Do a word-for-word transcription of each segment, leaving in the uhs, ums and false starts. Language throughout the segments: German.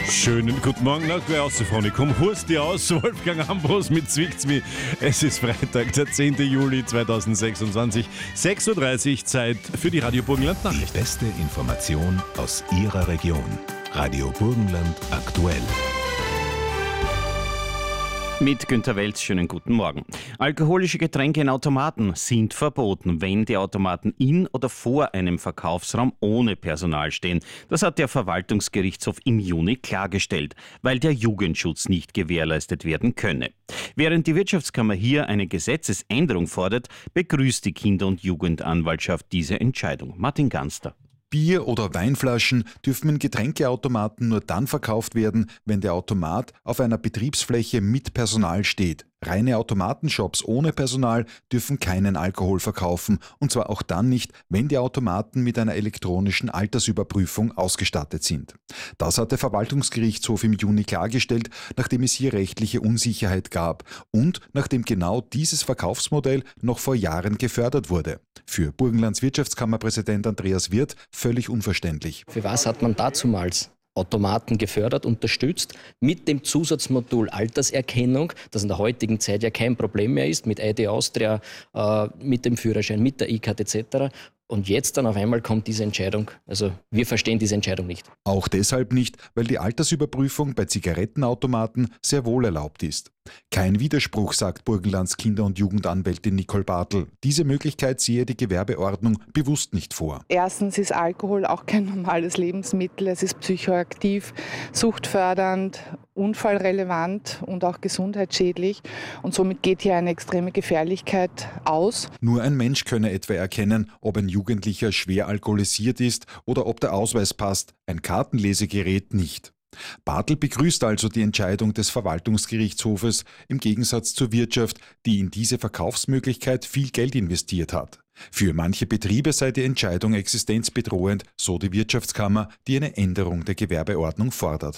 Schönen guten Morgen, na gleich rausfahren. Ich komm, hust dir aus, Wolfgang Ambros mit Zwickt's mi. Es ist Freitag, der zehnten Juli zweitausendsechsundzwanzig, sechs Uhr dreißig, Zeit für die Radio Burgenland Nachrichten. Die beste Information aus Ihrer Region. Radio Burgenland aktuell. Mit Günter Welz, schönen guten Morgen. Alkoholische Getränke in Automaten sind verboten, wenn die Automaten in oder vor einem Verkaufsraum ohne Personal stehen. Das hat der Verwaltungsgerichtshof im Juni klargestellt, weil der Jugendschutz nicht gewährleistet werden könne. Während die Wirtschaftskammer hier eine Gesetzesänderung fordert, begrüßt die Kinder- und Jugendanwaltschaft diese Entscheidung. Martin Ganster. Bier- oder Weinflaschen dürfen in Getränkeautomaten nur dann verkauft werden, wenn der Automat auf einer Betriebsfläche mit Personal steht. Reine Automatenshops ohne Personal dürfen keinen Alkohol verkaufen, und zwar auch dann nicht, wenn die Automaten mit einer elektronischen Altersüberprüfung ausgestattet sind. Das hat der Verwaltungsgerichtshof im Juni klargestellt, nachdem es hier rechtliche Unsicherheit gab und nachdem genau dieses Verkaufsmodell noch vor Jahren gefördert wurde. Für Burgenlands Wirtschaftskammerpräsident Andreas Wirth völlig unverständlich. Für was hat man dazumals Automaten gefördert, unterstützt, mit dem Zusatzmodul Alterserkennung, das in der heutigen Zeit ja kein Problem mehr ist, mit I D Austria, äh, mit dem Führerschein, mit der E-Card et cetera. Und jetzt dann auf einmal kommt diese Entscheidung. Also wir verstehen diese Entscheidung nicht. Auch deshalb nicht, weil die Altersüberprüfung bei Zigarettenautomaten sehr wohl erlaubt ist. Kein Widerspruch, sagt Burgenlands Kinder- und Jugendanwältin Nicole Bartel. Diese Möglichkeit sehe die Gewerbeordnung bewusst nicht vor. Erstens ist Alkohol auch kein normales Lebensmittel. Es ist psychoaktiv, suchtfördernd, unfallrelevant und auch gesundheitsschädlich. Und somit geht hier eine extreme Gefährlichkeit aus. Nur ein Mensch könne etwa erkennen, ob ein Jugendlicher schwer alkoholisiert ist oder ob der Ausweis passt, ein Kartenlesegerät nicht. Bartel begrüßt also die Entscheidung des Verwaltungsgerichtshofes im Gegensatz zur Wirtschaft, die in diese Verkaufsmöglichkeit viel Geld investiert hat. Für manche Betriebe sei die Entscheidung existenzbedrohend, so die Wirtschaftskammer, die eine Änderung der Gewerbeordnung fordert.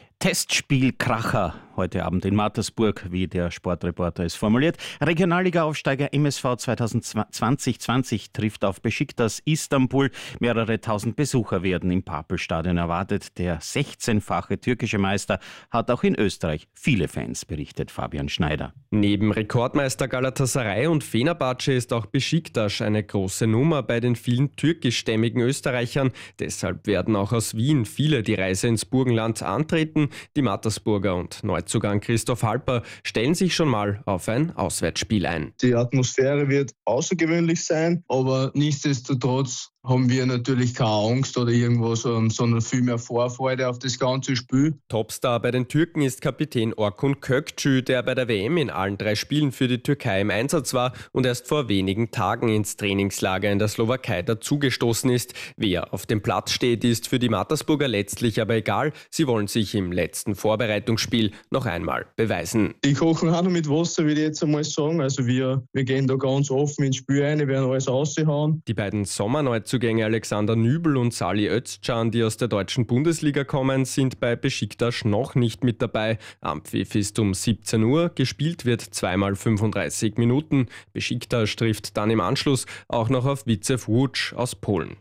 Testspielkracher heute Abend in Mattersburg, wie der Sportreporter es formuliert. Regionalliga-Aufsteiger M S V zwanzig zwanzig trifft auf Besiktas Istanbul. Mehrere tausend Besucher werden im Papelstadion erwartet. Der sechzehnfache türkische Meister hat auch in Österreich viele Fans, berichtet Fabian Schneider. Neben Rekordmeister Galatasaray und Fenerbahce ist auch Besiktas eine große Nummer bei den vielen türkischstämmigen Österreichern. Deshalb werden auch aus Wien viele die Reise ins Burgenland antreten. Die Mattersburger und Neuzugang Christoph Halper stellen sich schon mal auf ein Auswärtsspiel ein. Die Atmosphäre wird außergewöhnlich sein, aber nichtsdestotrotz haben wir natürlich keine Angst oder irgendwas, sondern viel mehr Vorfreude auf das ganze Spiel. Topstar bei den Türken ist Kapitän Orkun Kökçü, der bei der W M in allen drei Spielen für die Türkei im Einsatz war und erst vor wenigen Tagen ins Trainingslager in der Slowakei dazugestoßen ist. Wer auf dem Platz steht, ist für die Mattersburger letztlich aber egal. Sie wollen sich im letzten Vorbereitungsspiel noch einmal beweisen. Die kochen auch noch mit Wasser, würde ich jetzt einmal sagen. Also wir, wir gehen da ganz offen ins Spiel rein, werden alles raushauen. Die beiden Sommerneutzugänge Alexander Nübel und Salih Özcan, die aus der deutschen Bundesliga kommen, sind bei Besiktas noch nicht mit dabei. Ampfiff ist um siebzehn Uhr, gespielt wird zweimal fünfunddreißig Minuten. Besiktas trifft dann im Anschluss auch noch auf Wiczew Łódź aus Polen.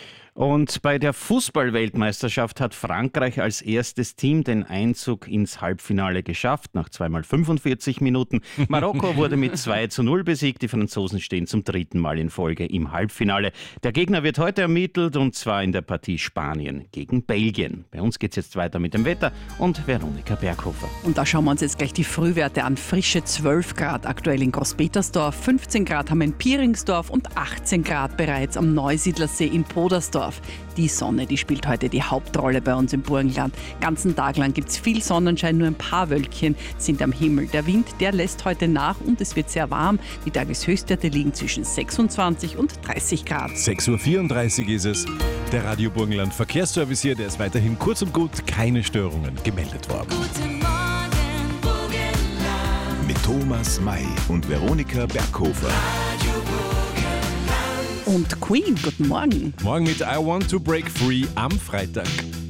Und bei der Fußball-Weltmeisterschaft hat Frankreich als erstes Team den Einzug ins Halbfinale geschafft, nach zweimal fünfundvierzig Minuten. Marokko wurde mit zwei zu null besiegt. Die Franzosen stehen zum dritten Mal in Folge im Halbfinale. Der Gegner wird heute ermittelt, und zwar in der Partie Spanien gegen Belgien. Bei uns geht es jetzt weiter mit dem Wetter und Veronika Berghofer. Und da schauen wir uns jetzt gleich die Frühwerte an. Frische zwölf Grad aktuell in Großpetersdorf, fünfzehn Grad haben wir in Pieringsdorf und achtzehn Grad bereits am Neusiedlersee in Podersdorf. Die Sonne, die spielt heute die Hauptrolle bei uns im Burgenland. Ganzen Tag lang gibt es viel Sonnenschein, nur ein paar Wölkchen sind am Himmel. Der Wind, der lässt heute nach und es wird sehr warm. Die Tageshöchstwerte liegen zwischen sechsundzwanzig und dreißig Grad. sechs Uhr vierunddreißig ist es. Der Radio Burgenland Verkehrsservice hier, der ist weiterhin kurz und gut, keine Störungen gemeldet worden. Guten Morgen, Burgenland. Mit Thomas May und Veronika Berghofer. Radio Und Queen, guten Morgen. Morgen mit I Want to Break Free am Freitag.